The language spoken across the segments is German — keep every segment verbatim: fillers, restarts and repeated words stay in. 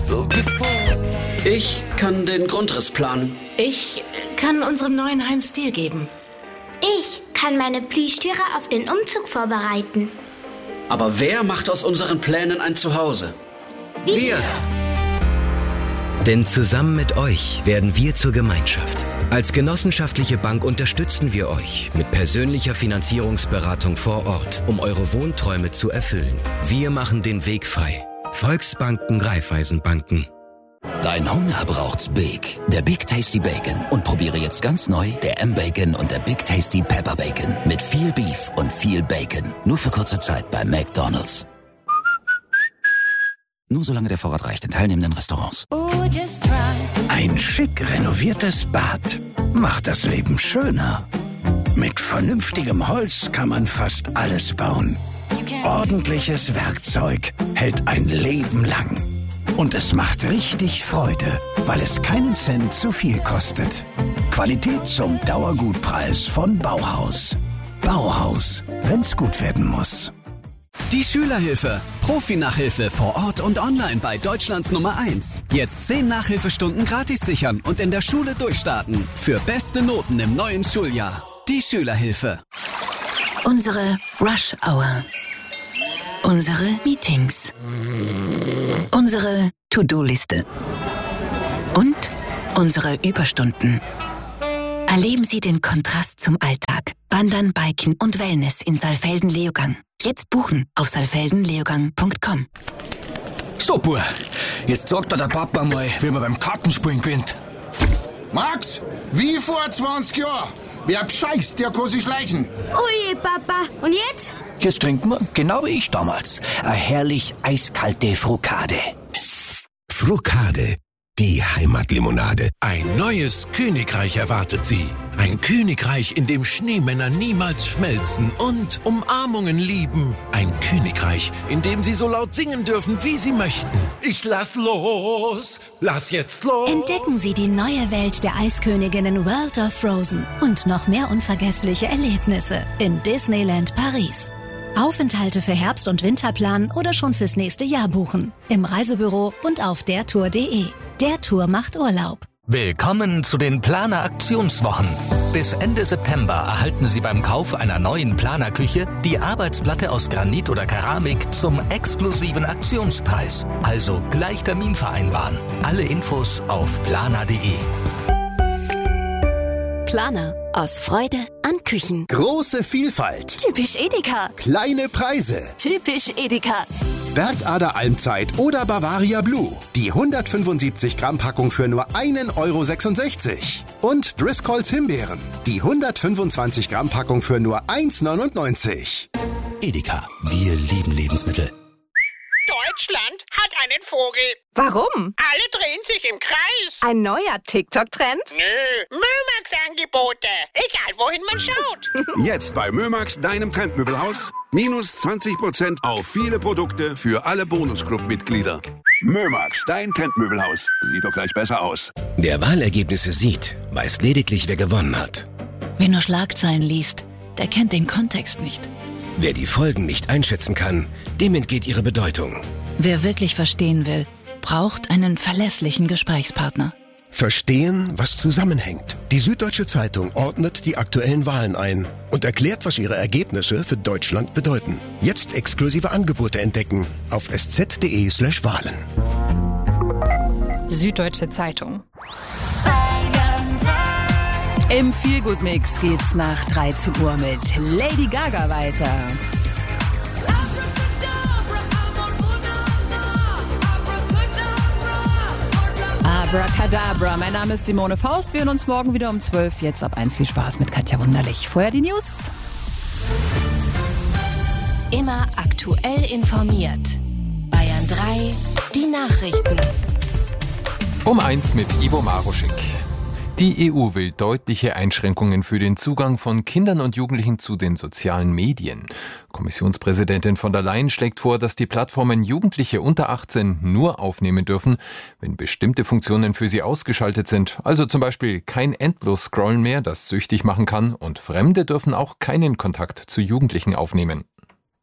Ich kann den Grundriss planen. Ich kann unserem neuen Heim Stil geben. Ich kann meine Plüschtüre auf den Umzug vorbereiten. Aber wer macht aus unseren Plänen ein Zuhause? Wir! Denn zusammen mit euch werden wir zur Gemeinschaft. Als genossenschaftliche Bank unterstützen wir euch mit persönlicher Finanzierungsberatung vor Ort, um eure Wohnträume zu erfüllen. Wir machen den Weg frei. Volksbanken, Raiffeisenbanken. Dein Hunger braucht's Big. Der Big Tasty Bacon. Und probiere jetzt ganz neu der M-Bacon und der Big Tasty Pepper Bacon. Mit viel Beef und viel Bacon. Nur für kurze Zeit bei McDonald's. Nur solange der Vorrat reicht in teilnehmenden Restaurants. Ein schick renoviertes Bad macht das Leben schöner. Mit vernünftigem Holz kann man fast alles bauen. Ordentliches Werkzeug hält ein Leben lang. Und es macht richtig Freude, weil es keinen Cent zu viel kostet. Qualität zum Dauergutpreis von Bauhaus. Bauhaus, wenn's gut werden muss. Die Schülerhilfe. Profi-Nachhilfe vor Ort und online bei Deutschlands Nummer eins. Jetzt zehn Nachhilfestunden gratis sichern und in der Schule durchstarten. Für beste Noten im neuen Schuljahr. Die Schülerhilfe. Unsere Rush Hour. Unsere Meetings. Unsere To-Do-Liste. Und unsere Überstunden. Erleben Sie den Kontrast zum Alltag. Wandern, Biken und Wellness in Saalfelden-Leogang. Jetzt buchen auf saalfelden leogang punkt com. So, Bub, jetzt sagt dir der Papa mal, wie man beim Kartenspielen gewinnt. Max, wie vor zwanzig Jahren. Wer bescheißt, der kann sich schleichen. Ui, Papa. Und jetzt? Jetzt trinken wir, genau wie ich damals, eine herrlich eiskalte Frukade. Frukade, die Heimatlimonade. Ein neues Königreich erwartet Sie. Ein Königreich, in dem Schneemänner niemals schmelzen und Umarmungen lieben. Ein Königreich, in dem Sie so laut singen dürfen, wie Sie möchten. Ich lass los, lass jetzt los. Entdecken Sie die neue Welt der Eisköniginnen World of Frozen und noch mehr unvergessliche Erlebnisse in Disneyland Paris. Aufenthalte für Herbst- und Winterplan oder schon fürs nächste Jahr buchen. Im Reisebüro und auf dertour punkt de. Der Tour macht Urlaub. Willkommen zu den Planer-Aktionswochen. Bis Ende September erhalten Sie beim Kauf einer neuen Planerküche die Arbeitsplatte aus Granit oder Keramik zum exklusiven Aktionspreis. Also gleich Termin vereinbaren. Alle Infos auf planer punkt de. Planer. Aus Freude an Küchen. Große Vielfalt. Typisch Edeka. Kleine Preise. Typisch Edeka. Bergader Almzeit oder Bavaria Blue. Die hundertfünfundsiebzig Gramm Packung für nur ein Euro sechsundsechzig. Und Driscolls Himbeeren. Die hundertfünfundzwanzig Gramm Packung für nur eins neunundneunzig. Edeka. Wir lieben Lebensmittel. Deutschland hat einen Vogel. Warum? Alle drehen sich im Kreis. Ein neuer TikTok-Trend? Nö, Mömax-Angebote. Egal, wohin man schaut. Jetzt bei Mömax, deinem Trendmöbelhaus. Minus zwanzig Prozent auf viele Produkte für alle Bonusclub-Mitglieder. Mömax, dein Trendmöbelhaus. Sieht doch gleich besser aus. Wer Wahlergebnisse sieht, weiß lediglich, wer gewonnen hat. Wer nur Schlagzeilen liest, der kennt den Kontext nicht. Wer die Folgen nicht einschätzen kann, dem entgeht ihre Bedeutung. Wer wirklich verstehen will, braucht einen verlässlichen Gesprächspartner. Verstehen, was zusammenhängt. Die Süddeutsche Zeitung ordnet die aktuellen Wahlen ein und erklärt, was ihre Ergebnisse für Deutschland bedeuten. Jetzt exklusive Angebote entdecken auf sz.de slash Wahlen. Süddeutsche Zeitung. Im Feelgood-Mix geht's nach dreizehn Uhr mit Lady Gaga weiter. Abracadabra. Mein Name ist Simone Faust. Wir hören uns morgen wieder um zwölf. Jetzt ab eins. Viel Spaß mit Katja Wunderlich. Vorher die News. Immer aktuell informiert. Bayern drei, die Nachrichten. Um eins mit Ivo Maruschik. Die E U will deutliche Einschränkungen für den Zugang von Kindern und Jugendlichen zu den sozialen Medien. Kommissionspräsidentin von der Leyen schlägt vor, dass die Plattformen Jugendliche unter achtzehn nur aufnehmen dürfen, wenn bestimmte Funktionen für sie ausgeschaltet sind. Also zum Beispiel kein Endlos-Scrollen mehr, das süchtig machen kann, und Fremde dürfen auch keinen Kontakt zu Jugendlichen aufnehmen.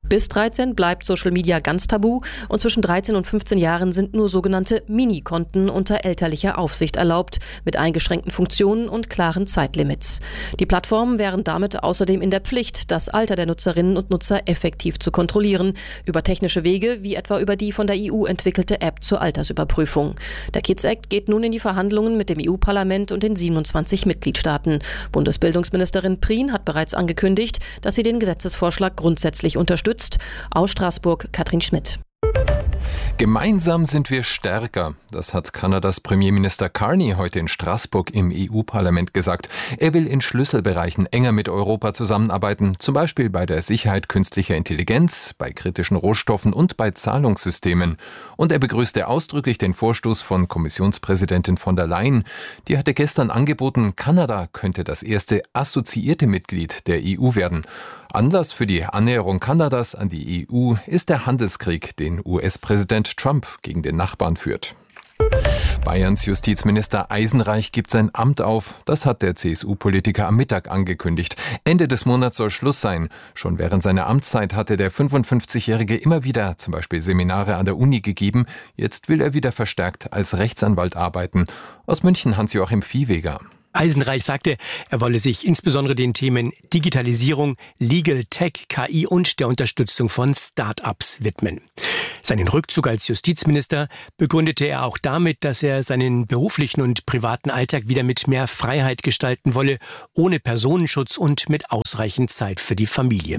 Bis dreizehn bleibt Social Media ganz tabu und zwischen dreizehn und fünfzehn Jahren sind nur sogenannte Mini-Konten unter elterlicher Aufsicht erlaubt, mit eingeschränkten Funktionen und klaren Zeitlimits. Die Plattformen wären damit außerdem in der Pflicht, das Alter der Nutzerinnen und Nutzer effektiv zu kontrollieren, über technische Wege, wie etwa über die von der E U entwickelte App zur Altersüberprüfung. Der Kids Act geht nun in die Verhandlungen mit dem E U-Parlament und den siebenundzwanzig Mitgliedstaaten. Bundesbildungsministerin Prien hat bereits angekündigt, dass sie den Gesetzesvorschlag grundsätzlich unterstützt. Aus Straßburg Katrin Schmidt. Gemeinsam sind wir stärker. Das hat Kanadas Premierminister Carney heute in Straßburg im E U-Parlament gesagt. Er will in Schlüsselbereichen enger mit Europa zusammenarbeiten, zum Beispiel bei der Sicherheit künstlicher Intelligenz, bei kritischen Rohstoffen und bei Zahlungssystemen. Und er begrüßte ausdrücklich den Vorstoß von Kommissionspräsidentin von der Leyen. Die hatte gestern angeboten, Kanada könnte das erste assoziierte Mitglied der E U werden. Anlass für die Annäherung Kanadas an die E U ist der Handelskrieg, den U S-Präsident Trump gegen den Nachbarn führt. Bayerns Justizminister Eisenreich gibt sein Amt auf. Das hat der C S U-Politiker am Mittag angekündigt. Ende des Monats soll Schluss sein. Schon während seiner Amtszeit hatte der fünfundfünfzigjährige immer wieder zum Beispiel Seminare an der Uni gegeben. Jetzt will er wieder verstärkt als Rechtsanwalt arbeiten. Aus München Hans-Joachim Viehweger. Eisenreich sagte, er wolle sich insbesondere den Themen Digitalisierung, Legal Tech, K I und der Unterstützung von Start-ups widmen. Seinen Rückzug als Justizminister begründete er auch damit, dass er seinen beruflichen und privaten Alltag wieder mit mehr Freiheit gestalten wolle, ohne Personenschutz und mit ausreichend Zeit für die Familie.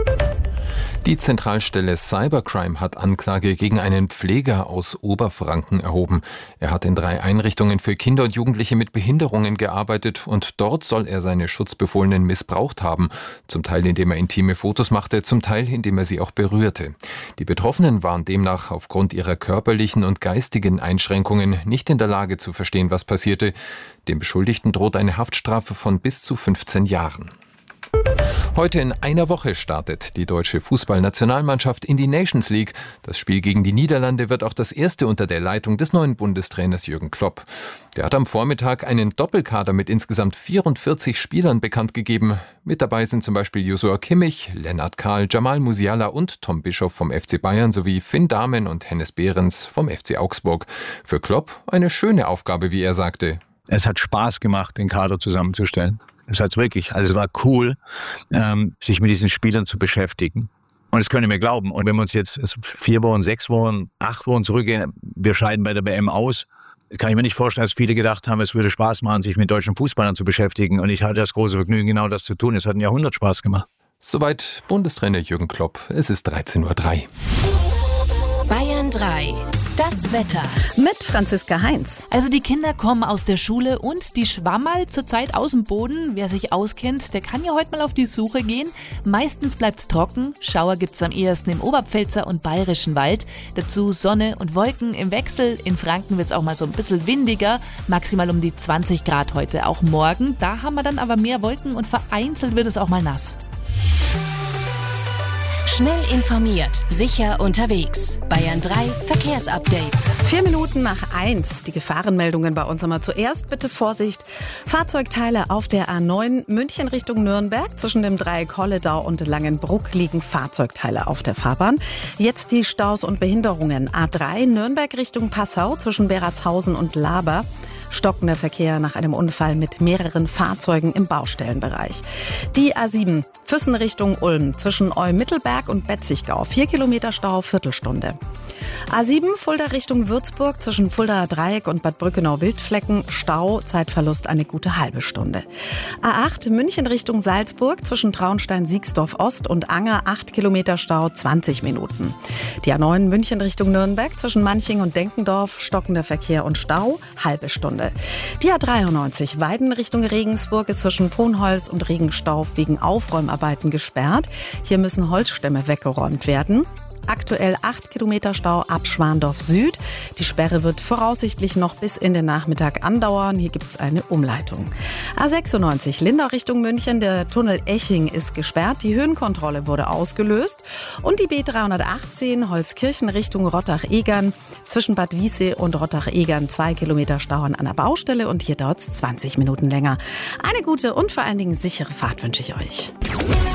Die Zentralstelle Cybercrime hat Anklage gegen einen Pfleger aus Oberfranken erhoben. Er hat in drei Einrichtungen für Kinder und Jugendliche mit Behinderungen gearbeitet und dort soll er seine Schutzbefohlenen missbraucht haben. Zum Teil, indem er intime Fotos machte, zum Teil, indem er sie auch berührte. Die Betroffenen waren demnach aufgrund ihrer körperlichen und geistigen Einschränkungen nicht in der Lage zu verstehen, was passierte. Dem Beschuldigten droht eine Haftstrafe von bis zu fünfzehn Jahren. Heute in einer Woche startet die deutsche Fußballnationalmannschaft in die Nations League. Das Spiel gegen die Niederlande wird auch das erste unter der Leitung des neuen Bundestrainers Jürgen Klopp. Der hat am Vormittag einen Doppelkader mit insgesamt vierundvierzig Spielern bekannt gegeben. Mit dabei sind zum Beispiel Joshua Kimmich, Lennart Kahl, Jamal Musiala und Tom Bischoff vom F C Bayern sowie Finn Dahmen und Hennes Behrens vom F C Augsburg. Für Klopp eine schöne Aufgabe, wie er sagte. Es hat Spaß gemacht, den Kader zusammenzustellen. Es hat wirklich, also es war cool, ähm, sich mit diesen Spielern zu beschäftigen. Und das könnt ihr mir glauben. Und wenn wir uns jetzt vier Wochen, sechs Wochen, acht Wochen zurückgehen, wir scheiden bei der W M aus, kann ich mir nicht vorstellen, dass viele gedacht haben, es würde Spaß machen, sich mit deutschen Fußballern zu beschäftigen. Und ich hatte das große Vergnügen, genau das zu tun. Es hat ein Jahrhundert Spaß gemacht. Soweit Bundestrainer Jürgen Klopp. Es ist dreizehn Uhr drei. Bayern drei. Das Wetter. Mit Franziska Heinz. Also die Kinder kommen aus der Schule und die schwammerl zurzeit aus dem Boden. Wer sich auskennt, der kann ja heute mal auf die Suche gehen. Meistens bleibt's trocken. Schauer gibt's am ehesten im Oberpfälzer und Bayerischen Wald. Dazu Sonne und Wolken im Wechsel. In Franken wird's auch mal so ein bisschen windiger. Maximal um die zwanzig Grad heute. Auch morgen. Da haben wir dann aber mehr Wolken und vereinzelt wird es auch mal nass. Schnell informiert, sicher unterwegs. Bayern drei Verkehrsupdate. Vier Minuten nach eins. Die Gefahrenmeldungen bei uns immer zuerst. Bitte Vorsicht. Fahrzeugteile auf der A neun München Richtung Nürnberg. Zwischen dem Dreieck Holledau und Langenbruck liegen Fahrzeugteile auf der Fahrbahn. Jetzt die Staus und Behinderungen. A drei Nürnberg Richtung Passau zwischen Beratshausen und Laber. Stockender Verkehr nach einem Unfall mit mehreren Fahrzeugen im Baustellenbereich. Die A sieben Füssen Richtung Ulm zwischen Eu-Mittelberg und Betzigau. Vier Kilometer Stau, Viertelstunde. A sieben Fulda Richtung Würzburg zwischen Fuldaer Dreieck und Bad Brückenau-Wildflecken. Stau, Zeitverlust eine gute halbe Stunde. A acht München Richtung Salzburg zwischen Traunstein-Siegsdorf-Ost und Anger. Acht Kilometer Stau, zwanzig Minuten. Die A neun München Richtung Nürnberg zwischen Manching und Denkendorf. Stockender Verkehr und Stau, halbe Stunde. Die A dreiundneunzig Weiden Richtung Regensburg ist zwischen Ponholz und Regenstauf wegen Aufräumarbeiten gesperrt. Hier müssen Holzstämme weggeräumt werden. Aktuell acht Kilometer Stau ab Schwandorf Süd. Die Sperre wird voraussichtlich noch bis in den Nachmittag andauern. Hier gibt es eine Umleitung. A sechsundneunzig Lindau Richtung München. Der Tunnel Eching ist gesperrt. Die Höhenkontrolle wurde ausgelöst. Und die B dreihundertachtzehn Holzkirchen Richtung Rottach-Egern. Zwischen Bad Wiessee und Rottach-Egern zwei Kilometer Stau an einer Baustelle. Und hier dauert es zwanzig Minuten länger. Eine gute und vor allen Dingen sichere Fahrt wünsche ich euch.